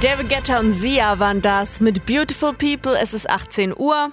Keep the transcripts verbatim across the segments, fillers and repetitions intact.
David Guetta und Sia waren das mit Beautiful People. Es ist achtzehn Uhr.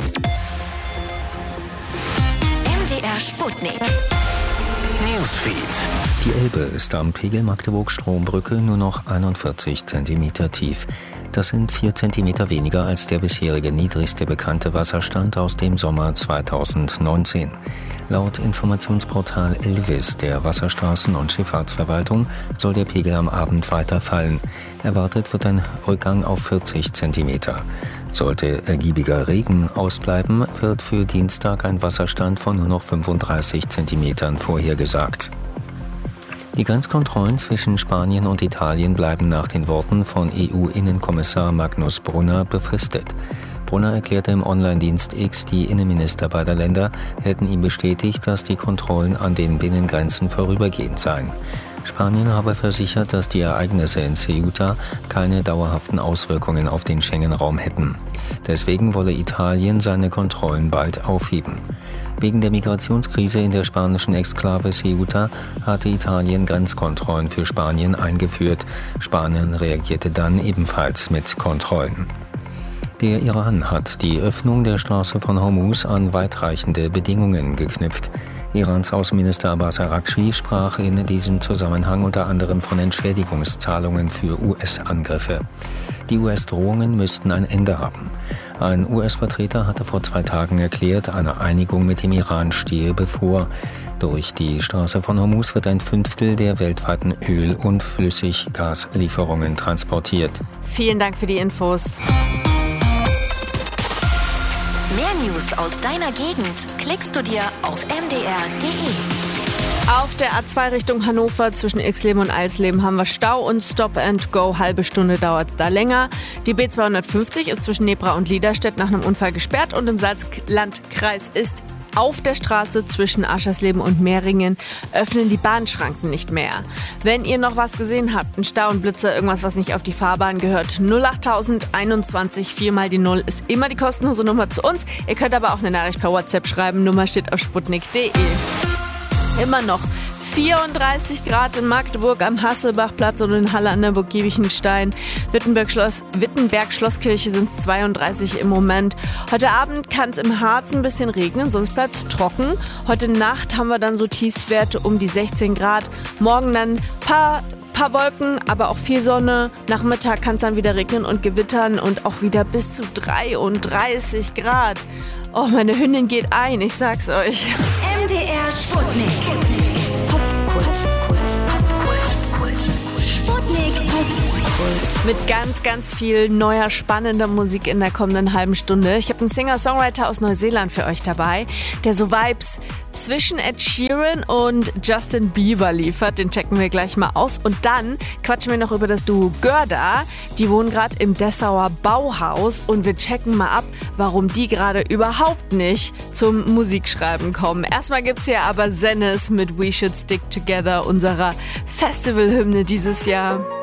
M D R Sputnik. Newsfeed. Die Elbe ist am Pegel Magdeburg-Strombrücke nur noch einundvierzig Zentimeter tief. Das sind vier Zentimeter weniger als der bisherige niedrigste bekannte Wasserstand aus dem Sommer zweitausendneunzehn. Laut Informationsportal Elvis der Wasserstraßen- und Schifffahrtsverwaltung soll der Pegel am Abend weiter fallen. Erwartet wird ein Rückgang auf vierzig Zentimeter. Sollte ergiebiger Regen ausbleiben, wird für Dienstag ein Wasserstand von nur noch fünfunddreißig Zentimetern vorhergesagt. Die Grenzkontrollen zwischen Spanien und Italien bleiben nach den Worten von E U-Innenkommissar Magnus Brunner befristet. Brunner erklärte im Online-Dienst X, die Innenminister beider Länder hätten ihm bestätigt, dass die Kontrollen an den Binnengrenzen vorübergehend seien. Spanien habe versichert, dass die Ereignisse in Ceuta keine dauerhaften Auswirkungen auf den Schengen-Raum hätten. Deswegen wolle Italien seine Kontrollen bald aufheben. Wegen der Migrationskrise in der spanischen Exklave Ceuta hatte Italien Grenzkontrollen für Spanien eingeführt. Spanien reagierte dann ebenfalls mit Kontrollen. Der Iran hat die Öffnung der Straße von Hormuz an weitreichende Bedingungen geknüpft. Irans Außenminister Abbas Araghchi sprach in diesem Zusammenhang unter anderem von Entschädigungszahlungen für U S-Angriffe. Die U S-Drohungen müssten ein Ende haben. Ein U S-Vertreter hatte vor zwei Tagen erklärt, eine Einigung mit dem Iran stehe bevor. Durch die Straße von Hormuz wird ein Fünftel der weltweiten Öl- und Flüssiggaslieferungen transportiert. Vielen Dank für die Infos. Mehr News aus deiner Gegend klickst du dir auf m d r punkt d e. Auf der A zwei Richtung Hannover zwischen Ilsleben und Eisleben haben wir Stau und Stop and Go. Halbe Stunde dauert es da länger. Die B zweihundertfünfzig ist zwischen Nebra und Liederstedt nach einem Unfall gesperrt und im Salzlandkreis ist auf der Straße zwischen Aschersleben und Mehringen öffnen die Bahnschranken nicht mehr. Wenn ihr noch was gesehen habt, ein Stau und Blitzer, irgendwas, was nicht auf die Fahrbahn gehört, null acht einundzwanzig, vier mal die Null ist immer die kostenlose Nummer zu uns. Ihr könnt aber auch eine Nachricht per WhatsApp schreiben. Nummer steht auf sputnik punkt d e. Immer noch vierunddreißig Grad in Magdeburg am Hasselbachplatz und in Halle an der Burg Giebichenstein. Wittenberg, Schloss, Wittenberg Schlosskirche sind es zweiunddreißig im Moment. Heute Abend kann es im Harz ein bisschen regnen, sonst bleibt es trocken. Heute Nacht haben wir dann so Tiefstwerte um die sechzehn Grad. Morgen dann paar paar Wolken, aber auch viel Sonne. Nachmittag kann es dann wieder regnen und gewittern und auch wieder bis zu dreiunddreißig Grad. Oh, meine Hündin geht ein, ich sag's euch. M D R Sputnik. Popkult, Kult, Popkult, Kult. Sputnik, Popkult. Mit ganz, ganz viel neuer, spannender Musik in der kommenden halben Stunde. Ich habe einen Singer-Songwriter aus Neuseeland für euch dabei, der so Vibes zwischen Ed Sheeran und Justin Bieber liefert. Den checken wir gleich mal aus. Und dann quatschen wir noch über das Duo Görda. Die wohnen gerade im Dessauer Bauhaus und wir checken mal ab, warum die gerade überhaupt nicht zum Musikschreiben kommen. Erstmal gibt's hier aber Zennes mit We Should Stick Together, unserer Festivalhymne dieses Jahr.